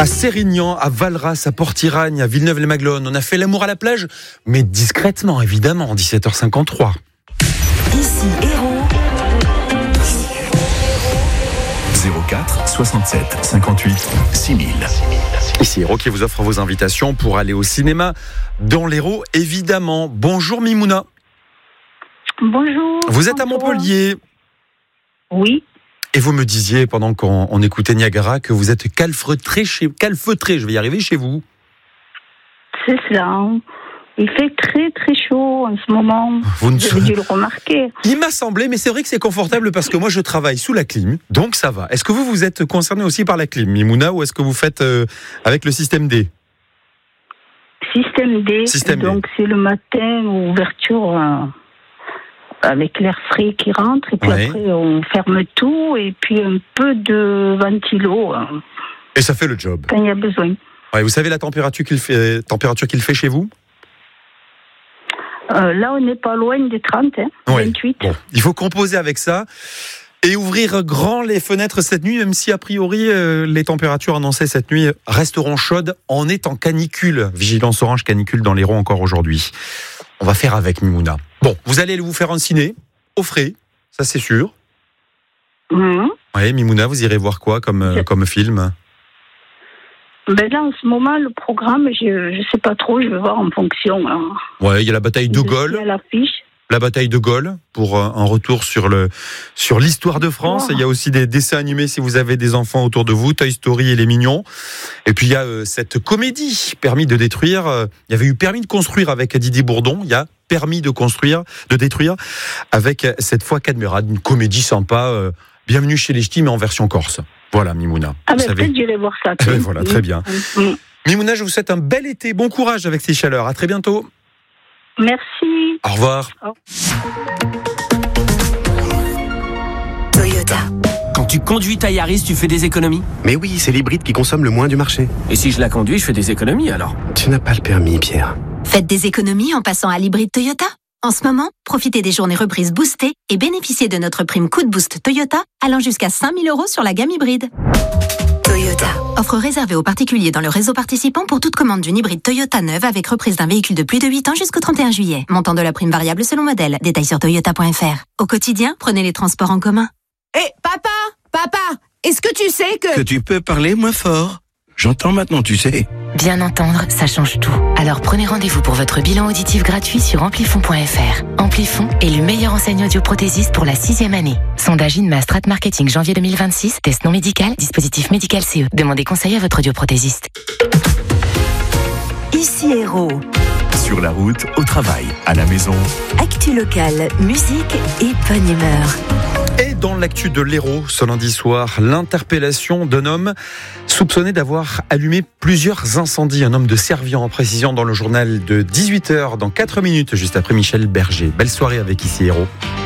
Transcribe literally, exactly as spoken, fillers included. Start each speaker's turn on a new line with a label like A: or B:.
A: À Sérignan, à Valras, à Port-Iragne, à Villeneuve-les-Maglones. On a fait l'amour à la plage, mais discrètement, évidemment, dix-sept heures cinquante-trois.
B: Ici Héros.
C: zéro quatre soixante-sept cinquante-huit six mille.
A: Ici Héros qui vous offre vos invitations pour aller au cinéma dans l'Hérault, évidemment. Bonjour Mimouna.
D: Bonjour.
A: Vous êtes à
D: bonjour.
A: Montpellier.
D: Oui.
A: Et vous me disiez, pendant qu'on on écoutait Niagara, que vous êtes calfeutré chez, calfeutré, je vais y arriver, chez vous.
D: C'est cela. Il fait très très chaud en ce moment.
A: Vous ne
D: Vous avez dû le remarquer.
A: Il m'a semblé, mais c'est vrai que c'est confortable parce que moi je travaille sous la clim, donc ça va. Est-ce que vous, vous êtes concerné aussi par la clim, Mimouna, ou est-ce que vous faites euh, avec le système D ?
D: Système D.
A: Système D.
D: Donc c'est le matin, ouverture euh, avec l'air frais qui rentre, et puis
A: Ouais.
D: après on ferme tout, et puis un peu de ventilo euh,
A: Et ça fait le job.
D: quand il y a besoin.
A: Ouais, vous savez la température qu'il fait, température qu'il fait chez vous ?
D: Euh, là on n'est pas loin des trente, hein,
A: Ouais.
D: vingt-huit.
A: Bon, il faut composer avec ça et ouvrir grand les fenêtres cette nuit, même si a priori euh, les températures annoncées cette nuit resteront chaudes. On est en canicule, vigilance orange canicule dans l'Hérault encore aujourd'hui. On va faire avec Mimouna. Bon, vous allez vous faire un ciné au frais, ça c'est sûr.
D: Mhm.
A: Ouais, Mimouna, vous irez voir quoi comme euh, comme film ?
D: Ben là en ce moment le programme, je je sais pas trop, je vais voir en fonction. Hein.
A: Ouais, il y a la bataille de
D: Je suis
A: Gaulle.
D: à l'affiche.
A: La bataille de Gaulle pour euh, un retour sur le sur l'histoire de France.
D: Oh.
A: Il y a aussi des dessins animés si vous avez des enfants autour de vous, Toy Story et les Mignons. Et puis il y a euh, cette comédie Permis de détruire. Euh, il y avait eu Permis de construire avec Didier Bourdon. Il y a Permis de construire, de détruire avec euh, cette fois Cadmerade, une comédie sympa. Euh, bienvenue chez les Ch'tis mais en version corse. Voilà Mimouna.
D: Ah
A: vous
D: ben
A: savez.
D: peut-être j'irai voir ça.
A: Eh ben voilà, très bien.
D: Mhm.
A: Mimouna, je vous souhaite un bel été. Bon courage avec ces chaleurs. À très bientôt.
D: Merci.
A: Au revoir.
B: Toyota.
E: Quand tu conduis ta Yaris, tu fais des économies.
F: Mais oui, c'est l'hybride qui consomme le moins du marché.
E: Et si je la conduis, je fais des économies alors.
F: Tu n'as pas le permis, Pierre.
B: Faites des économies en passant à l'hybride Toyota. En ce moment, profitez des journées reprises boostées et bénéficiez de notre prime coup de boost Toyota allant jusqu'à cinq mille euros sur la gamme hybride. Toyota. Offre réservée aux particuliers dans le réseau participant pour toute commande d'une hybride Toyota neuve avec reprise d'un véhicule de plus de huit ans jusqu'au trente et un juillet. Montant de la prime variable selon modèle. Détails sur toyota point f r. Au quotidien, prenez les transports en commun.
G: Hé, papa, papa, est-ce que tu sais que...
H: Que tu peux parler moins fort. J'entends maintenant, tu sais.
I: Bien entendre, ça change tout. Alors prenez rendez-vous pour votre bilan auditif gratuit sur amplifon point f r. Amplifon est le meilleur enseigne audioprothésiste pour la sixième année. Sondage INMA Strat Marketing janvier deux mille vingt-six. Test non médical, dispositif médical C E. Demandez conseil à votre audioprothésiste.
B: Ici Héros.
C: Sur la route, au travail, à la maison.
B: Actu locale, musique et bonne humeur.
A: Et dans l'actu de l'Hérault, ce lundi soir, l'interpellation d'un homme soupçonné d'avoir allumé plusieurs incendies. Un homme de Servian, en précision dans le journal de dix-huit heures, dans quatre minutes, juste après Michel Berger. Belle soirée avec Ici Hérault.